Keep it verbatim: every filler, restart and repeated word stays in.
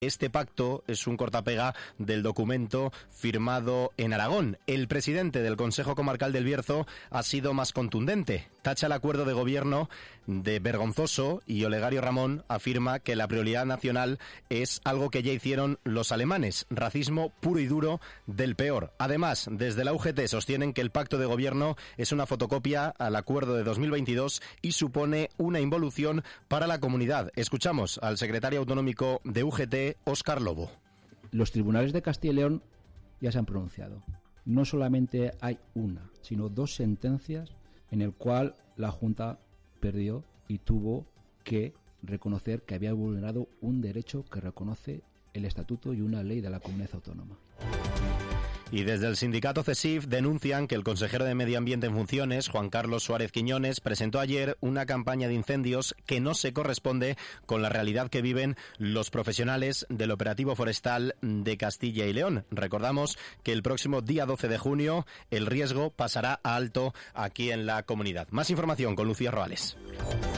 Este pacto es un cortapega del documento firmado en Aragón. El presidente del Consejo Comarcal del Bierzo ha sido más contundente. Tacha el acuerdo de gobierno de vergonzoso y Olegario Ramón afirma que la prioridad nacional es algo que ya hicieron los alemanes, racismo puro y duro del peor. Además, desde la U G T sostienen que el pacto de gobierno es una fotocopia al acuerdo de dos mil veintidós y supone una involución para la comunidad. Escuchamos al secretario autonómico de U G T, Óscar Lobo. Los tribunales de Castilla y León ya se han pronunciado. No solamente hay una, sino dos sentencias en el cual la Junta perdió y tuvo que reconocer que había vulnerado un derecho que reconoce el Estatuto y una ley de la comunidad autónoma. Y desde el sindicato CESIF denuncian que el consejero de Medio Ambiente en funciones, Juan Carlos Suárez Quiñones, presentó ayer una campaña de incendios que no se corresponde con la realidad que viven los profesionales del operativo forestal de Castilla y León. Recordamos que el próximo día doce de junio el riesgo pasará a alto aquí en la comunidad. Más información con Lucía Roales.